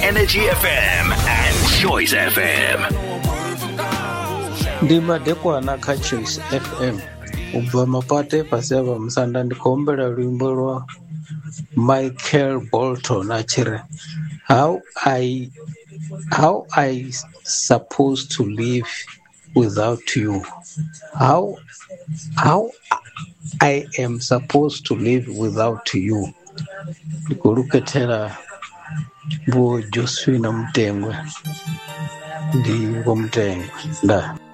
Energy FM and Choice FM. Ndi madekwana kha Choice FM. Ubva mapate fhasi ha vha musanda ndi khou humbela luimbo lwa Michael Bolton a tshi ri how I supposed to live without you. How I am supposed to live without you. Ndi khou lukethela Vho Josephine Mutengwe ndi Vho Mutengwe nda